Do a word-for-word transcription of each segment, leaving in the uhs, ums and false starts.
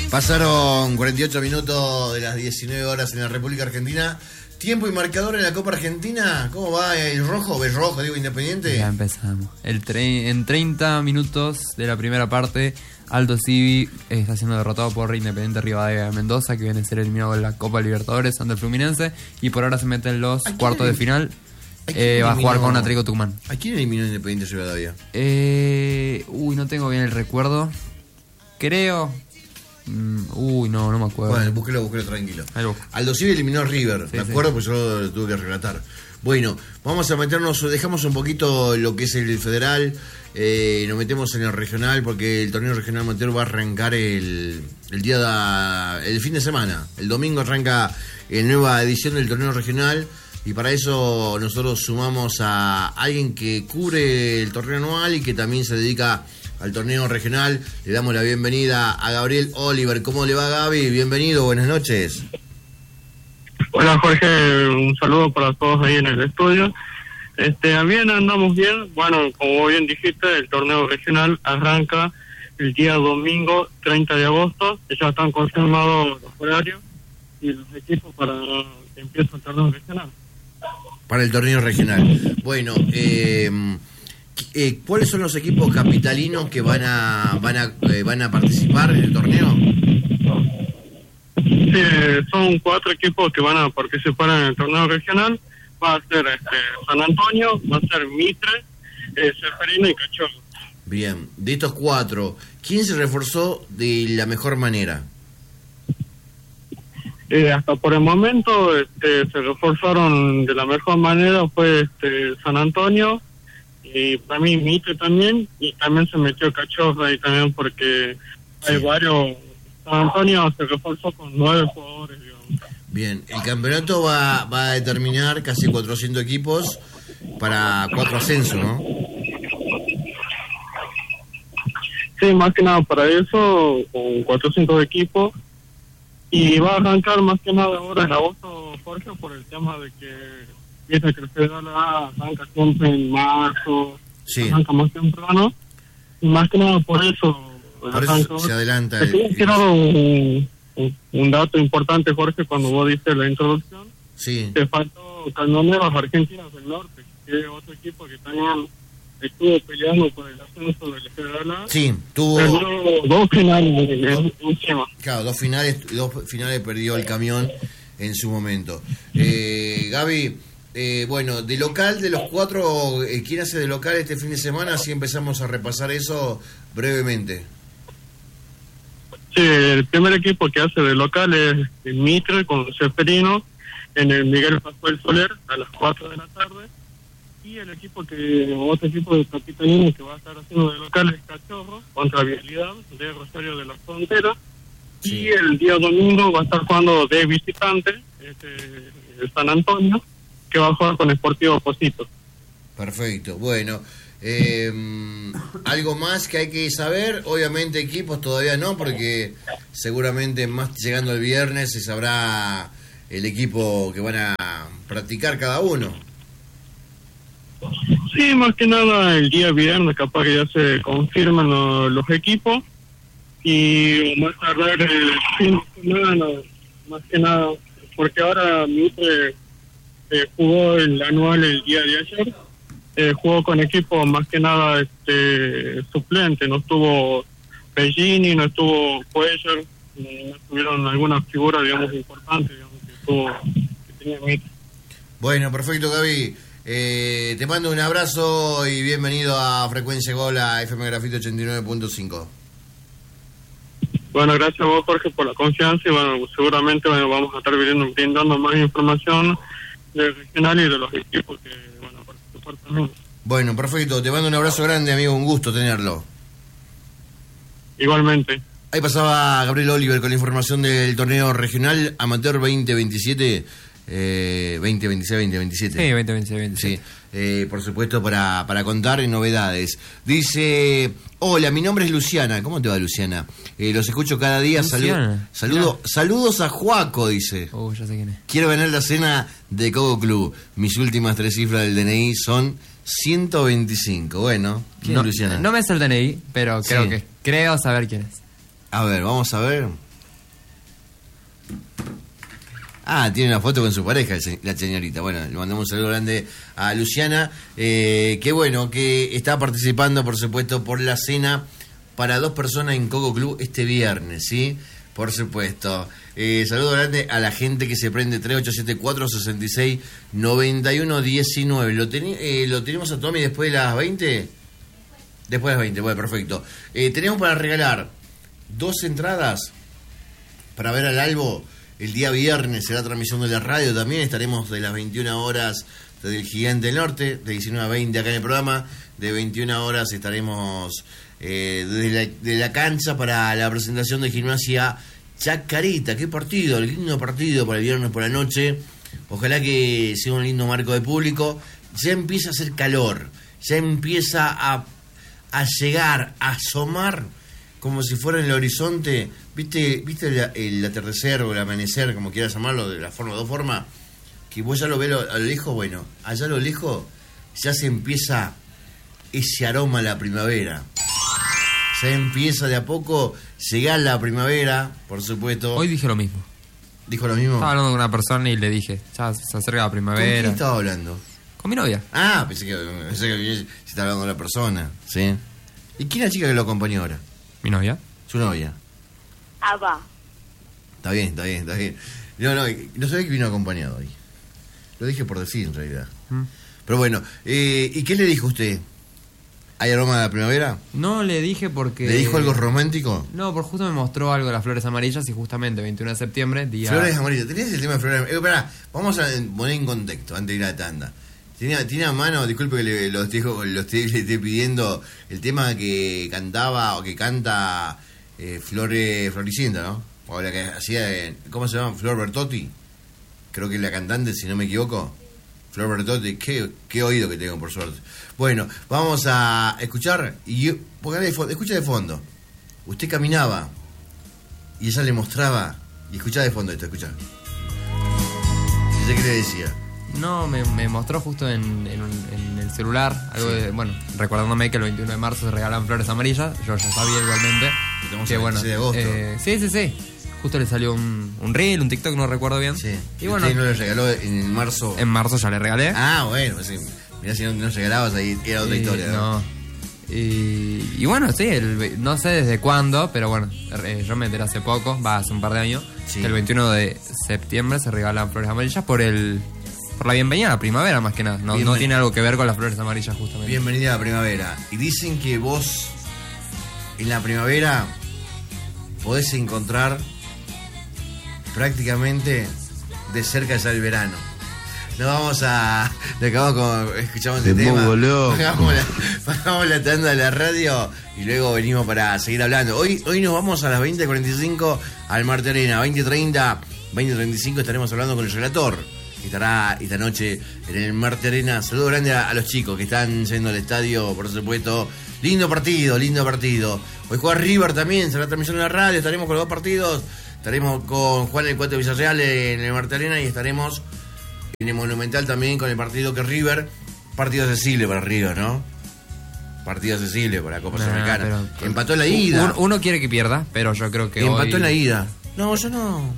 Pasaron cuarenta y ocho minutos de las diecinueve horas en la República Argentina. Tiempo y marcador en la Copa Argentina. ¿Cómo va el rojo? ¿Ves rojo, digo, Independiente? Ya empezamos. El tre- en treinta minutos de la primera parte, Aldo Civi está siendo derrotado por Independiente Rivadavia de Mendoza, que viene a ser eliminado en la Copa Libertadores ante el Fluminense, y por ahora se mete en los cuartos de final. Eh, va a jugar con Atlético Tucumán. ¿A quién eliminó Independiente Rivadavia? Eh, uy, no tengo bien el recuerdo. Creo... Mm, uy, no, no me acuerdo. Bueno, búsquelo, búsquelo tranquilo. Algo. Aldo Civi eliminó a River, Sí, me sí. acuerdo, pues yo lo tuve que relatar. Bueno, vamos a meternos, dejamos un poquito lo que es el federal, eh, nos metemos en el regional, porque el torneo regional amateur va a arrancar el, el día de, el fin de semana. El domingo arranca la nueva edición del torneo regional, y para eso nosotros sumamos a alguien que cubre el torneo anual y que también se dedica al torneo regional. Le damos la bienvenida a Gabriel Oliver. ¿Cómo le va, Gaby? Bienvenido, buenas noches. Hola, Jorge, un saludo para todos ahí en el estudio. Este, bien, andamos bien. Bueno, como bien dijiste, el torneo regional arranca el día domingo treinta de agosto. Ya están confirmados los horarios y los equipos para que empiece el torneo regional. Para el torneo regional. Bueno, eh, eh, ¿cuáles son los equipos capitalinos que van a van a eh, van a participar en el torneo? Sí, son cuatro equipos que van a participar en el torneo regional. Va a ser este, San Antonio, va a ser Mitre, eh, Ceferino y Cachorro. Bien, de estos cuatro, ¿quién se reforzó de la mejor manera? Eh, hasta por el momento este, se reforzaron de la mejor manera, fue este, San Antonio, y para mí Mitre también, y también se metió Cachorro ahí también porque Sí. hay varios. San Antonio se reforzó con nueve jugadores, digamos. Bien, el campeonato va, va a determinar casi cuatrocientos equipos para cuatro ascensos, ¿no? Sí, más que nada para eso, con cuatrocientos equipos, y va a arrancar más que nada ahora en agosto, Jorge, por el tema de que viste que el Federal A arranca siempre en marzo, Sí. arranca más temprano, y más que nada por eso. Por eso se adelanta. Te el- quería decir algo, un, un, un dato importante, Jorge, cuando vos diste la introducción, Sí. te faltó Cañoneros Argentinos del Norte, que es otro equipo que también estuvo peleando por el ascenso del Federal A. Sí, tuvo... Perdió dos finales en- encima. Claro, dos finales, dos finales perdió el camión en su momento. Eh, Gaby, eh, bueno, de local, de los cuatro, eh, ¿quién hace de local este fin de semana? Así empezamos a repasar eso brevemente. Sí, el primer equipo que hace de local es el Mitre con Ceferino en el Miguel Pascual Soler a las cuatro de la tarde. Y el equipo que, otro equipo de capitalino que va a estar haciendo de local es Cachorro contra Vialidad de Rosario de la Frontera. Sí. Y el día domingo va a estar jugando de visitante este, el San Antonio, que va a jugar con Sportivo Posito. Perfecto, bueno. Eh, ¿Algo más que hay que saber? Obviamente equipos todavía no, porque seguramente más llegando el viernes se sabrá el equipo que van a practicar cada uno. Sí, más que nada el día viernes capaz que ya se confirman lo- los equipos y más tardar el fin de semana, más que nada, porque ahora Mitre eh, jugó el anual el día de ayer, eh, jugó con equipo más que nada este suplente, no estuvo Bellini, no estuvo Cuellar, no estuvieron algunas figuras, digamos, importantes, digamos, que, tuvo, que tenía Mitre. Bueno, perfecto, Gaby. Eh, te mando un abrazo y bienvenido a Frecuencia Gol, a F M Grafito ochenta y nueve punto cinco. Bueno, gracias a vos, Jorge, por la confianza y bueno, seguramente bueno, vamos a estar brindando, brindando más información del regional y de los equipos que bueno, participar también. Bueno, perfecto. Te mando un abrazo grande, amigo. Un gusto tenerlo. Igualmente. Ahí pasaba Gabriel Oliver con la información del torneo regional Amateur veinte veintisiete. Eh, veinte veintiséis veinte veintisiete. Sí, veinte, veinte, veinte. Sí, eh, por supuesto, para, para contar novedades. Dice: hola, mi nombre es Luciana. ¿Cómo te va, Luciana? Eh, los escucho cada día. Salu- Luciana, saludo, saludos a Juaco, dice. Uh, ya sé quién es. Quiero ganar la cena de Coco Club. Mis últimas tres cifras del D N I son ciento veinticinco. Bueno, ¿quién No, es Luciana? no me sé el D N I, pero creo Sí. que creo saber quién es. A ver, vamos a ver. Ah, tiene una foto con su pareja, la señorita. Bueno, le mandamos un saludo grande a Luciana. Eh, qué bueno que está participando, por supuesto, por la cena para dos personas en Coco Club este viernes, ¿sí? Por supuesto. Eh, saludo grande a la gente que se prende tres ocho siete cuatro, seis seis, nueve uno uno nueve. ¿Lo, ten, eh, ¿Lo tenemos a Tommy después de las veinte? Después de las veinte, bueno, perfecto. Eh, tenemos para regalar dos entradas para ver al Albo. El día viernes será transmisión de la radio también. Estaremos de las veintiuna horas desde el Gigante del Norte, de diecinueve a veinte acá en el programa. De veintiuna horas estaremos eh, desde la, de la cancha para la presentación de Gimnasia Chacarita. Qué partido, el lindo partido para el viernes por la noche. Ojalá que sea un lindo marco de público. Ya empieza a hacer calor, ya empieza a, a llegar, a asomar como si fuera en el horizonte. ¿Viste, viste el, el atardecer o el amanecer, como quieras llamarlo, de la forma de dos formas? Que vos ya lo ves a lo lejos. Bueno, allá a lo lejos ya se empieza ese aroma a la primavera. Ya empieza de a poco llegar la primavera, por supuesto. Hoy dije lo mismo. ¿Dijo lo mismo? Estaba hablando con una persona y le dije, ya se acerca la primavera. ¿Con quién estaba hablando? Con mi novia. Ah, pensé que, pensé que se estaba hablando de la persona, ¿sí? ¿Y quién es la chica que lo acompañó ahora? ¿Mi novia? Su novia. Abba. Está bien, está bien, está bien. No, no, no sabía que vino acompañado hoy. Lo dije por decir, en realidad. ¿Mm? Pero bueno, eh, ¿y qué le dijo usted? ¿Hay aroma de la primavera? No le dije porque... ¿Le dijo algo romántico? No, porque justo me mostró algo de las flores amarillas y justamente veintiuno de septiembre, día... Flores amarillas. ¿Tenías el tema de flores amarillas? Eh, pará, vamos a poner en contexto antes de ir a la tanda. Tiene, tiene a mano, disculpe que le, lo, estoy, lo estoy, le esté pidiendo, el tema que cantaba o que canta eh, Flore Floricienta, ¿no? O la que hacía, ¿cómo se llama? Flor Bertotti. Creo que es la cantante, si no me equivoco. Flor Bertotti, qué, qué oído que tengo, por suerte. Bueno, vamos a escuchar, y póngale, escucha de fondo. Usted caminaba y ella le mostraba, y escuchá de fondo esto, escuchá. ¿Qué le decía? No, me, me mostró justo en, en, en el celular, algo sí. de, bueno, recordándome que el veintiuno de marzo se regalan flores amarillas, yo ya sabía igualmente. Que, que bueno, de agosto. Eh, sí, sí, sí. Justo le salió un, un reel, un TikTok, no recuerdo bien. Sí. Y ¿Y bueno, usted no le regaló en marzo? En marzo ya le regalé. Ah, bueno, sí. Mirá, si no, no regalabas ahí, era otra y, historia. No. ¿no? Y, y bueno, sí, el, no sé desde cuándo, pero bueno, eh, yo me enteré hace poco, va, hace un par de años, sí. que el veintiuno de septiembre se regalan flores amarillas por el... Por la bienvenida a la primavera, más que nada. No, no tiene algo que ver con las flores amarillas, justamente. Bienvenida a la primavera. Y dicen que vos, en la primavera, podés encontrar prácticamente de cerca ya el verano. Nos vamos a... Le acabamos con... Escuchamos el tema. Bajamos la, bajamos la tanda de la radio y luego venimos para seguir hablando. Hoy hoy nos vamos a las veinte cuarenta y cinco al Marte Arena. veinte treinta, veinte treinta y cinco estaremos hablando con el relator. Estará esta noche en el Marte Arena. Saludo grande a, a los chicos que están yendo al estadio, por supuesto. Lindo partido, lindo partido. Hoy juega River también, será transmisión en la radio. Estaremos con los dos partidos. Estaremos con Juan el Cuate Villarreal en el Marte Arena y estaremos en el Monumental también con el partido que River. Partido accesible para River, ¿no? Partido accesible para la Copa Sudamericana. Nah, pero, empató en la ida. Uno, uno quiere que pierda, pero yo creo que empató hoy... en la ida. No, yo no...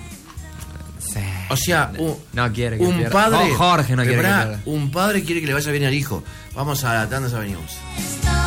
Sí. O sea, un, no quiere que un pierda. padre... Oh, Jorge no quiere prepará, que pierda. Un padre quiere que le vaya bien al hijo. Vamos a la tanda, ya venimos.